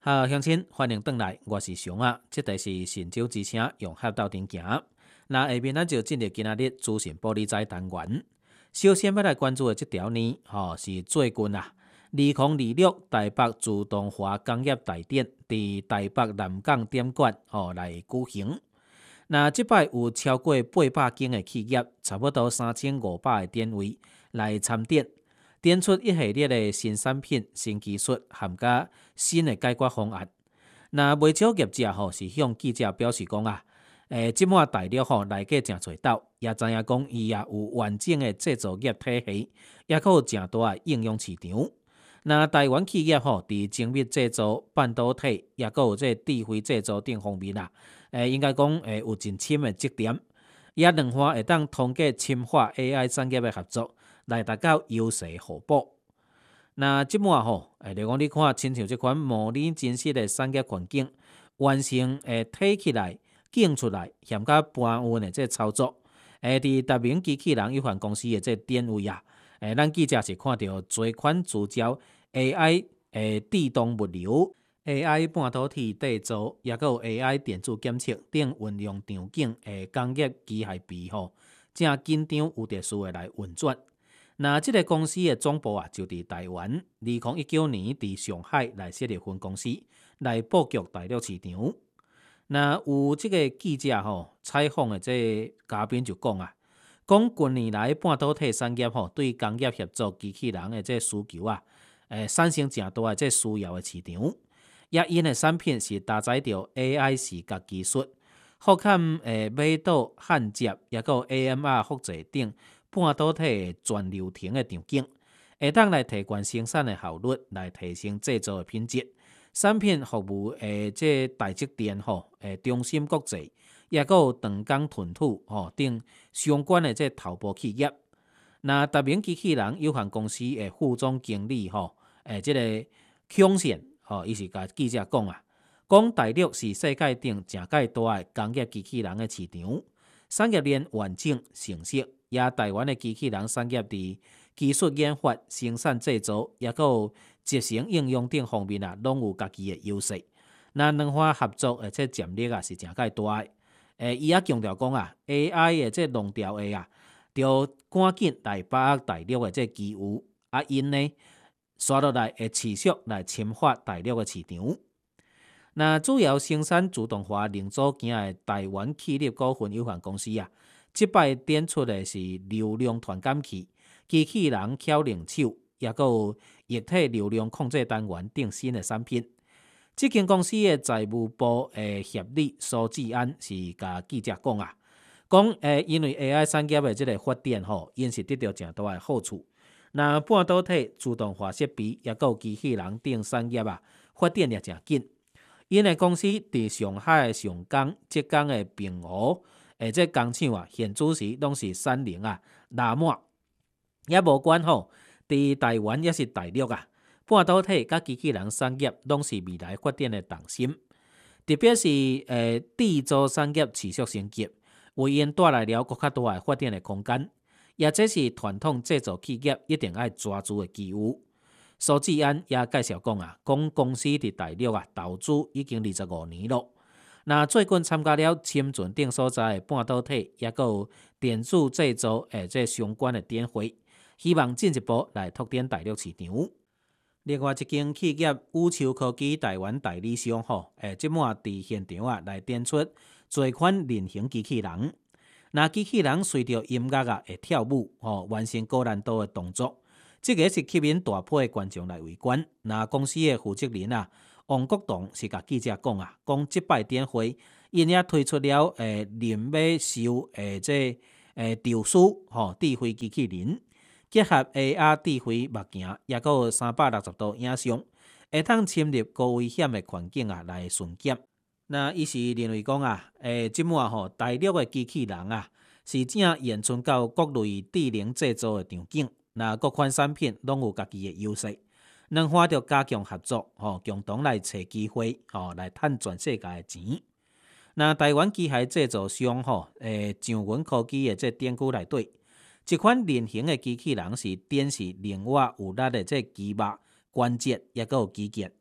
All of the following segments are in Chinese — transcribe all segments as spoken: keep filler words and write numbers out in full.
好，乡亲，欢迎回来，我是熊啊。这题是神州之声，用合斗阵行。那下面咱就进入今仔日资讯玻璃斋单元。首先要来关注的这条呢，吼、是最近啊，二零二六台北自动化工业大典伫台北南港展馆吼、来举行。那即摆有超过八百间的企业，差不多三千五百个单位来参展。展出一系列的新产品、新技术，含加新的解决方案。那袂少业者吼是向记者表示讲啊，诶，即满大陆吼内底真侪斗，也知影讲伊也有完整的制造业体系，也佫有诚大的应用市场。那台湾企业吼伫精密制造、半导体，也佫有这智慧制造等方面啊，诶，应该讲诶有真深的积点，也两方会当通过深化 A I 产业的合作。来达到优势互补。那即满吼，诶，例如讲你看，亲像即款模拟真实的产业环境，完成诶摕起来、建出来，兼甲搬运的这操作，诶，伫达明机器人有限公司的这单位啊，诶，咱记者是看到多款聚焦 A I 诶自动物流、A I 半导体制造，也佫有 A I 电子检测等运用场景诶工业机械臂吼，正紧张有特殊的来运转。那即个公司的总部啊，就伫台湾。二零一九年伫上海来设立分公司，来布局大陆市场。那有即个记者吼采访的这嘉宾就讲啊，讲近年来半导体产业吼对工业协作机器人的这需求啊，诶产生诚大的这需要的市场。也因的产品是搭载着 A I 视觉技术，复勘诶码导、焊接，也有 A M R 复制等。半导体全流程的场景，会当来提高生产的效率，来提升制造的品质。产品服务诶，这台积电吼，诶，中芯国际，也有长江吞吐吼等相关的这头部企业。那达明机器人有限公司的副总经理吼，诶，这个孔宪吼，伊是甲记者讲啊，讲大陆是世界顶诚介大的工业机器人的市场，产业链完整成熟。也台湾的机器人产业伫技术研发、生产制造，也有集成应用等方面啊，拢有家己的优势。那两方合作而且潜力啊是诚介大的。诶，伊也强调讲啊 ，A I 的这弄调的啊，就赶紧来把握大陆的这机遇，啊因呢，刷落来会持续来深化大陆的市场。那主要生产自动化零组件的台湾企业股份有限公司啊。即摆展出的是流量传感器、机器人巧能手，也有液体流量控制单元等新的产品。这间公司的财务部诶协理苏志安是甲记者讲啊，讲诶因为 A I 产业的这个发展吼，因是得到诚大的好处。那半导体、自动化设备，也有机器人等产业啊，发展也诚紧。因的公司伫上海的上港、浙江的平湖。诶，这工厂啊，现主时拢是三菱啊、拉满，也无管吼。伫台湾也是大陆啊，半导体甲机器人产业拢是未来发展的重心。特别是诶，制造产业持续升级，为因带来了更较大的发展的空间。也这是传统制造企业一定爱抓住的机遇。苏志安也介绍讲啊，讲公司伫大陆啊投资已经二十五年了。那最近参加了深圳等所在的半导体，也有电子制造诶，这相关的展会，希望进一步来拓展大陆市场。另外一间企业宇宙科技台湾代理商吼，诶，即满伫现场啊来展出多款人形机器人。那机器人随着音乐啊会跳舞，吼，完成高难度的动作。这个是吸引大批的观众来围观。那公司的负责人啊。王国栋是甲记者讲啊，讲即摆展会，因也推出了诶，林尾秀诶，这诶，调书吼，智慧机器人，结合 A R 智慧目镜，也有三百六十度影像，会通侵入高危险的环境啊来巡检。那伊是认为讲啊，诶，即满吼，大陆的机器人啊，是正延伸到各类智能制造的场景，那各款产品拢有家己的优势。两方着加强合作，吼，共同来找机会，吼，来赚全世界的钱。那台湾机械制造商，吼，诶，上云科技的这展区内底，一款人形的机器人是展示另外有力的这肌肉、关节，也有肌腱。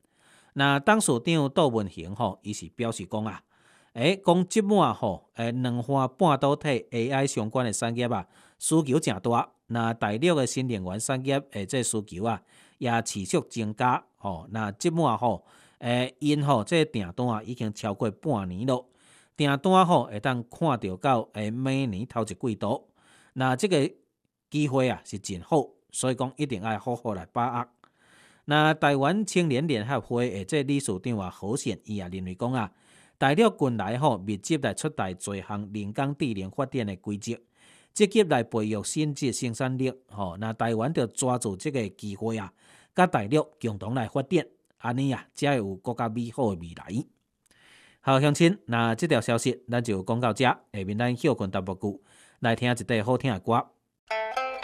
那董事长杜文恒吼，伊是表示讲啊，诶，讲即满吼，诶，两化半导体 A I 相关的产业啊，需求诚大。那大陆的新能源产业诶，这需求啊，也持续增加。吼，那即满吼，诶，因吼这订单啊，已经超过半年咯。订单吼会当看到到诶明年头一季度。那即个机会啊是真好，所以讲一定要好好来把握。那台湾青年联合会诶，这理事长啊何宪伊也认为讲啊，大陆近来吼密集来出台侪项人工智能发展的规则，积极来培育新质生产力。吼，那台湾就抓住这个机会啊，甲大陆共同来发展，安尼啊才会有更加美好的未来。好，乡亲，那这条消息咱就讲到这，下面咱休困淡薄久，来听一块好听的歌。